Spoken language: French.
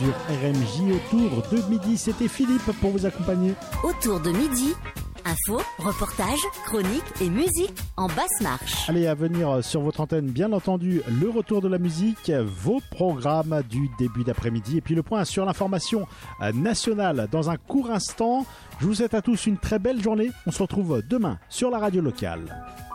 Sur RMJ autour de midi, c'était Philippe pour vous accompagner. Autour de midi, info, reportage, chronique et musique en basse marche. Allez, à venir sur votre antenne, bien entendu, le retour de la musique, vos programmes du début d'après-midi et puis le point sur l'information nationale dans un court instant. Je vous souhaite à tous une très belle journée. On se retrouve demain sur la radio locale.